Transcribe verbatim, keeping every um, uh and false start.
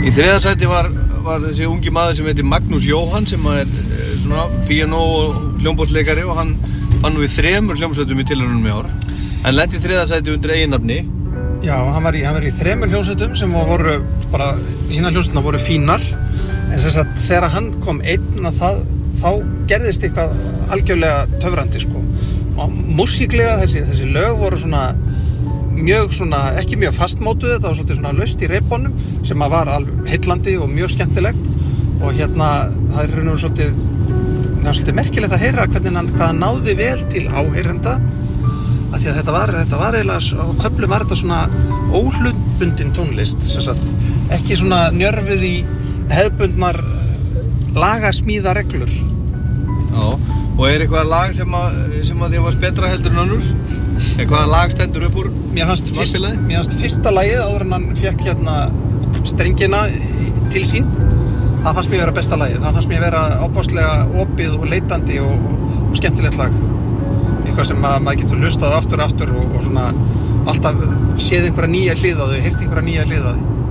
Í þriðja sæti var, var þessi ungi maður sem heitir Magnús Jóhann sem er svona píanó og hljómborðsleikari og hann var nú í þremur hljómsveitum í tilraunum í ár. Hann lenti í þriðja sæti undir eiginnafni. Já, hann var í, hann var í þremur hljómsveitum sem voru bara, hinar hljómsveitina voru fínar. En sem sagt, þegar hann kom einn að það, þá gerðist eitthvað algjörlega töfrandi, sko. Og músíklega þessi, þessi lög voru svona mjög svona, ekki mjög fastmótuð, þetta var svolítið svona laust í reipunum sem að var alveg heillandi og mjög skemmtilegt og hérna, það er raun og svolítið, það er svolítið merkilegt að heyra hvernig hann, hvað hann náði vel til áheyrenda af því að þetta var, þetta var eiginlega, á köflum var þetta svona óhlutbundin tónlist, sem sagt, ekki svona njörfuð í hefðbundnar lagasmíðareglur. Já, og er eitthvað lag sem að, sem að þér varst betra heldur en önnur? Eitthvað lag stendur upp úr? Mér fannst, fyrst, mér fannst fyrsta lagið áður en hann fékk hérna strengina til sín. Það fannst mér vera besta lagið. Það fannst mér vera ábáslega opið og leitandi og, og skemmtilegt lag. Eitthvað sem að, maður getur hlustað aftur og aftur og, og svona alltaf séð einhverja nýja hlið á þau, heyrt einhverja nýja hlið á þau.